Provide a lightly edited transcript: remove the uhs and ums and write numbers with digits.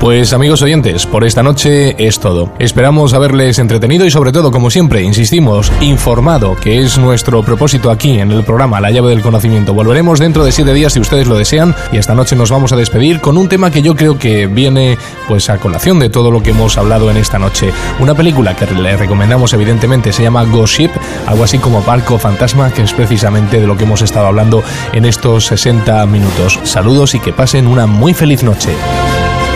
Pues amigos oyentes, por esta noche es todo. Esperamos haberles entretenido y sobre todo, como siempre, insistimos, informado, que es nuestro propósito aquí en el programa La Llave del Conocimiento. Volveremos dentro de 7 días si ustedes lo desean y esta noche nos vamos a despedir con un tema que yo creo que viene pues a colación de todo lo que hemos hablado en esta noche. Una película que le recomendamos evidentemente se llama Ghost Ship, algo así como Barco Fantasma, que es precisamente de lo que hemos estado hablando en estos 60 minutos. Saludos y que pasen una muy feliz noche.